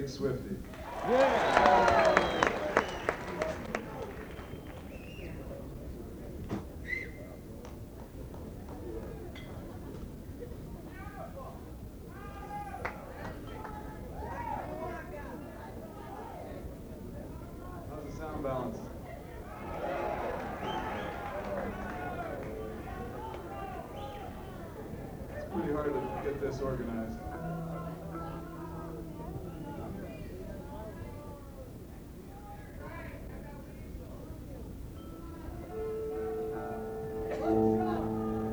Big Swifty. Yeah. How's the sound balance? It's pretty hard to get this organized.